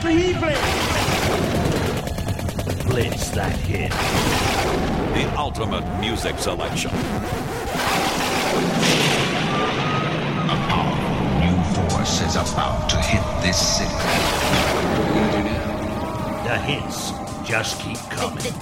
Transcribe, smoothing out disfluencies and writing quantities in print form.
Blitz that hit. The ultimate music selection. A powerful new force is about to hit this city. The hits just keep coming.